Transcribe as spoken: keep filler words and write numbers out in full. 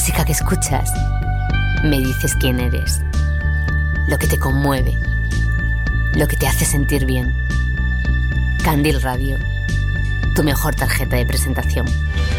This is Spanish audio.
música que escuchas me dices quién eres, lo que te conmueve, lo que te hace sentir bien. Candil Radio, tu mejor tarjeta de presentación.